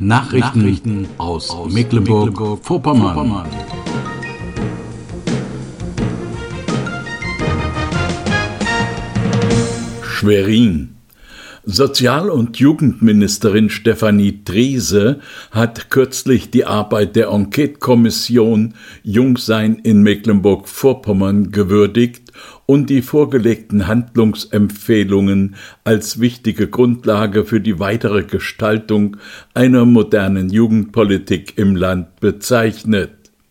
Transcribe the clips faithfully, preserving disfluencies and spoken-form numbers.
Nachrichten, Nachrichten aus, aus Mecklenburg-Vorpommern. Mecklenburg Schwerin. Sozial- und Jugendministerin Stefanie Treese hat kürzlich die Arbeit der Enquete-Kommission Jungsein in Mecklenburg-Vorpommern gewürdigt und die vorgelegten Handlungsempfehlungen als wichtige Grundlage für die weitere Gestaltung einer modernen Jugendpolitik im Land bezeichnet.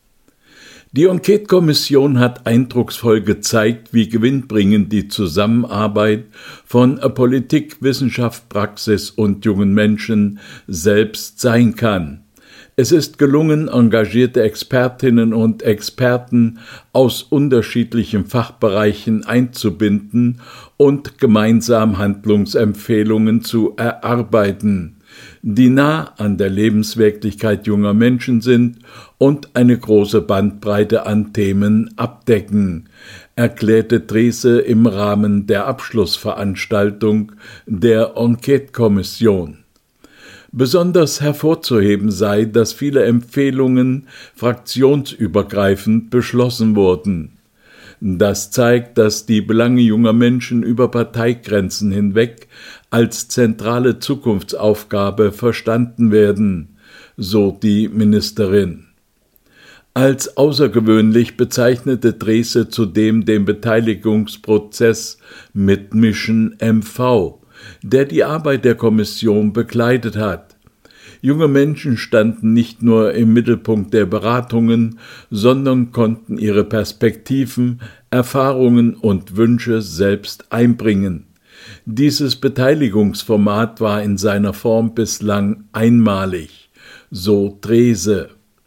Die Enquete-Kommission hat eindrucksvoll gezeigt, wie gewinnbringend die Zusammenarbeit von Politik, Wissenschaft, Praxis und jungen Menschen selbst sein kann. Es ist gelungen, engagierte Expertinnen und Experten aus unterschiedlichen Fachbereichen einzubinden und gemeinsam Handlungsempfehlungen zu erarbeiten, die nah an der Lebenswirklichkeit junger Menschen sind und eine große Bandbreite an Themen abdecken, erklärte Treese im Rahmen der Abschlussveranstaltung der Enquete-Kommission. Besonders hervorzuheben sei, dass viele Empfehlungen fraktionsübergreifend beschlossen wurden. Das zeigt, dass die Belange junger Menschen über Parteigrenzen hinweg als zentrale Zukunftsaufgabe verstanden werden, so die Ministerin. Als außergewöhnlich bezeichnete Treese zudem den Beteiligungsprozess Mitmischen M V, der die Arbeit der Kommission begleitet hat. Junge Menschen standen nicht nur im Mittelpunkt der Beratungen, sondern konnten ihre Perspektiven, Erfahrungen und Wünsche selbst einbringen. Dieses Beteiligungsformat war in seiner Form bislang einmalig, so Treese.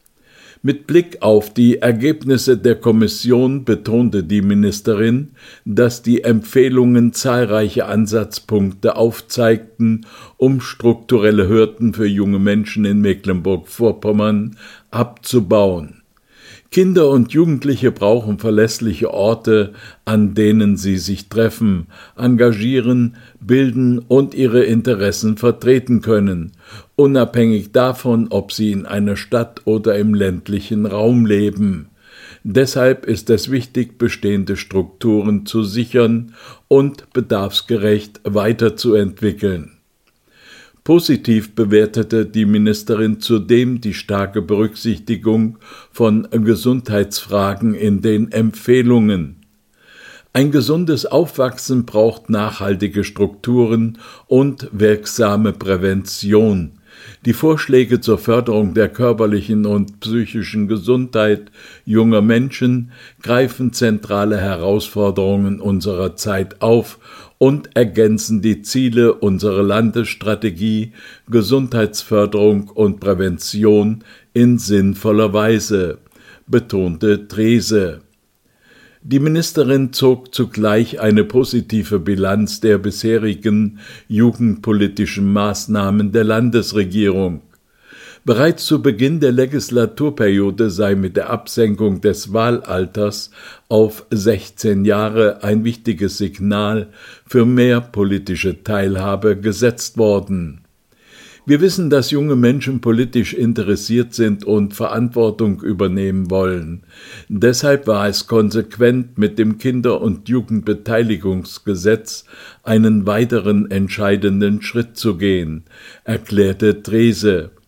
Mit Blick auf die Ergebnisse der Kommission betonte die Ministerin, dass die Empfehlungen zahlreiche Ansatzpunkte aufzeigten, um strukturelle Hürden für junge Menschen in Mecklenburg-Vorpommern abzubauen. Kinder und Jugendliche brauchen verlässliche Orte, an denen sie sich treffen, engagieren, bilden und ihre Interessen vertreten können, unabhängig davon, ob sie in einer Stadt oder im ländlichen Raum leben. Deshalb ist es wichtig, bestehende Strukturen zu sichern und bedarfsgerecht weiterzuentwickeln. Positiv bewertete die Ministerin zudem die starke Berücksichtigung von Gesundheitsfragen in den Empfehlungen. Ein gesundes Aufwachsen braucht nachhaltige Strukturen und wirksame Prävention. Die Vorschläge zur Förderung der körperlichen und psychischen Gesundheit junger Menschen greifen zentrale Herausforderungen unserer Zeit auf und ergänzen die Ziele unserer Landesstrategie Gesundheitsförderung und Prävention in sinnvoller Weise, betonte Treese. Die Ministerin zog zugleich eine positive Bilanz der bisherigen jugendpolitischen Maßnahmen der Landesregierung. Bereits zu Beginn der Legislaturperiode sei mit der Absenkung des Wahlalters auf sechzehn Jahre ein wichtiges Signal für mehr politische Teilhabe gesetzt worden. Wir wissen, dass junge Menschen politisch interessiert sind und Verantwortung übernehmen wollen. Deshalb war es konsequent, mit dem Kinder- und Jugendbeteiligungsgesetz einen weiteren entscheidenden Schritt zu gehen, erklärte Treese.